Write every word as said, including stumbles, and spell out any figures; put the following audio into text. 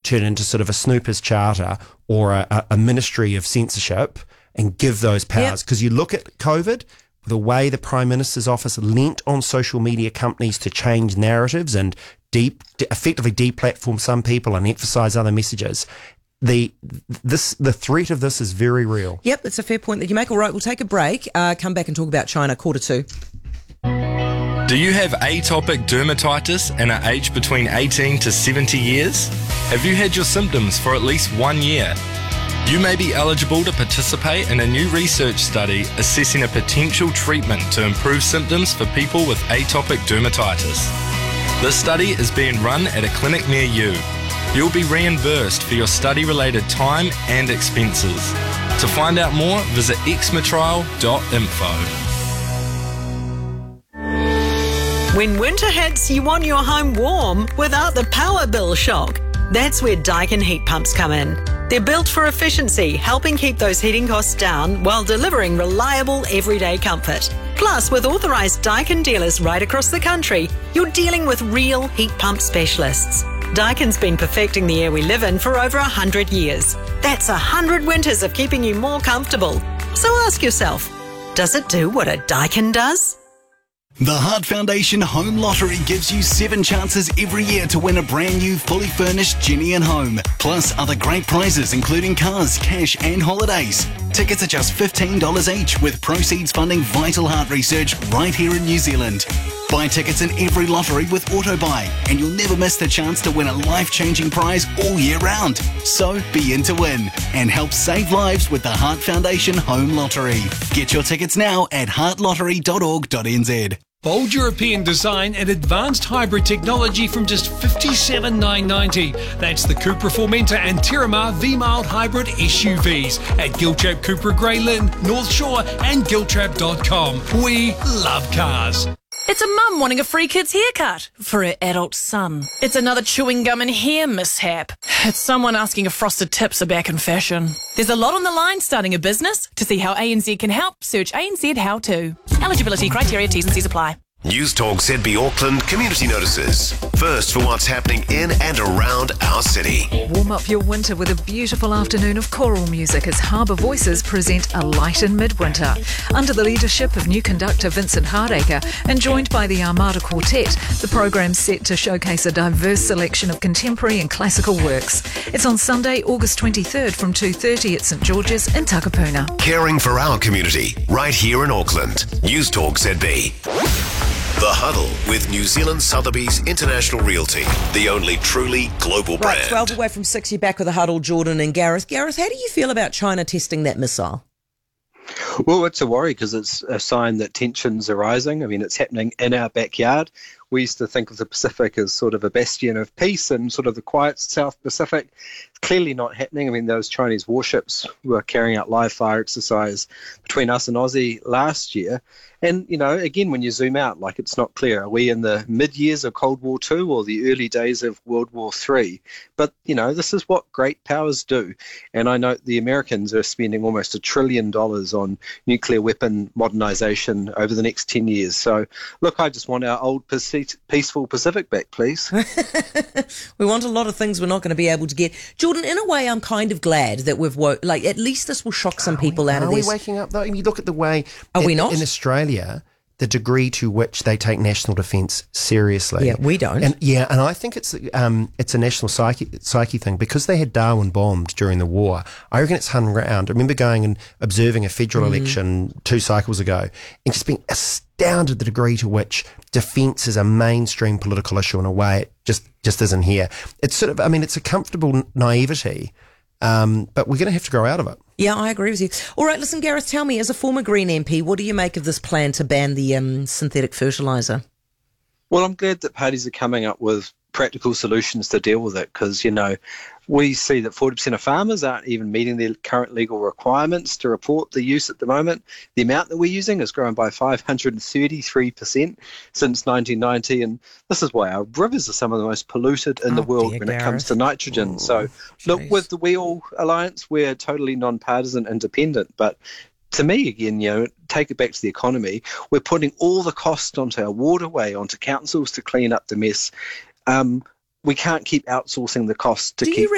turn into sort of a snooper's charter or a, a ministry of censorship and give those powers. Because yep. you look at COVID, the way the Prime Minister's office lent on social media companies to change narratives and deep, effectively deplatform some people and emphasise other messages. The this the threat of this is very real. Yep, it's a fair point that you make. All right, we'll take a break, uh, come back and talk about China, quarter two. Do you have atopic dermatitis and are aged between eighteen to seventy years? Have you had your symptoms for at least one year? You may be eligible to participate in a new research study assessing a potential treatment to improve symptoms for people with atopic dermatitis. This study is being run at a clinic near you. You'll be reimbursed for your study-related time and expenses. To find out more, visit exmatrial dot info. When winter hits, you want your home warm without the power bill shock. That's where Daikin heat pumps come in. They're built for efficiency, helping keep those heating costs down while delivering reliable everyday comfort. Plus, with authorised Daikin dealers right across the country, you're dealing with real heat pump specialists. Daikin's been perfecting the air we live in for over one hundred years. That's one hundred winters of keeping you more comfortable. So ask yourself, does it do what a Daikin does? The Heart Foundation Home Lottery gives you seven chances every year to win a brand new, fully furnished Jenny and Home. Plus other great prizes including cars, cash and holidays. Tickets are just fifteen dollars each, with proceeds funding vital heart research right here in New Zealand. Buy tickets in every lottery with AutoBuy and you'll never miss the chance to win a life-changing prize all year round. So be in to win and help save lives with the Heart Foundation Home Lottery. Get your tickets now at heart lottery dot org dot n z. Bold European design and advanced hybrid technology from just fifty-seven thousand nine hundred ninety dollars. That's the Cupra Formentor and Terramar V-Mild Hybrid S U Vs at Giltrap Cupra Grey Lynn, North Shore and giltrap dot com. We love cars. It's a mum wanting a free kid's haircut for her adult son. It's another chewing gum and hair mishap. It's someone asking if frosted tips are back in fashion. There's a lot on the line starting a business. To see how A N Z can help, search A N Z How To. Eligibility criteria, T's and C's apply. News Talk Z B Auckland community notices. First for what's happening in and around our city. Warm up your winter with a beautiful afternoon of choral music as Harbour Voices present A Light in Midwinter. Under the leadership of new conductor Vincent Hardacre and joined by the Armada Quartet, the programme's set to showcase a diverse selection of contemporary and classical works. It's on Sunday, August twenty-third from two thirty at St George's in Takapuna. Caring for our community, right here in Auckland. News Talk Z B. The Huddle with New Zealand Sotheby's International Realty, the only truly global Right, brand. twelve away from six, you're back with the Huddle, Jordan and Gareth. Gareth, how do you feel about China testing that missile? Well, it's a worry because it's a sign that tensions are rising. I mean, it's happening in our backyard. We used to think of the Pacific as sort of a bastion of peace and sort of the quiet South Pacific. It's clearly not happening. I mean, those Chinese warships were carrying out live fire exercise between us and Aussie last year. And, you know, again, when you zoom out, like, it's not clear. Are we in the mid-years of Cold War Two or the early days of World War Three? But, you know, this is what great powers do. And I know the Americans are spending almost a trillion dollars on nuclear weapon modernization over the next ten years. So, look, I just want our old peaceful Pacific back, please. We want a lot of things we're not going to be able to get. Jordan, in a way, I'm kind of glad that we've woke, like, at least this will shock some people we, out of this. this. Are we waking up, though? You look at the way... Are in, we not? In Australia, the degree to which they take national defence seriously. Yeah, we don't. And yeah, and I think it's um it's a national psyche psyche thing because they had Darwin bombed during the war. I reckon it's hung around. I remember going and observing a federal mm. election two cycles ago and just being astounded the degree to which defence is a mainstream political issue in a way it just just isn't here. It's sort of, I mean, it's a comfortable naivety. Um, but we're going to have to grow out of it. Yeah, I agree with you. All right, listen, Gareth, tell me, as a former Green M P, what do you make of this plan to ban the um, synthetic fertiliser? Well, I'm glad that parties are coming up with practical solutions to deal with it because, you know, we see that forty percent of farmers aren't even meeting their current legal requirements to report the use at the moment. The amount that we're using has grown by five hundred thirty-three percent since nineteen ninety, and this is why our rivers are some of the most polluted in oh, the world dear, when Gareth. it comes to nitrogen. Oh, so, geez. Look, with the We All Alliance, we're totally non-partisan, independent, but to me, again, you know, take it back to the economy. We're putting all the cost onto our waterway, onto councils to clean up the mess. Um, we can't keep outsourcing the cost to Do keep you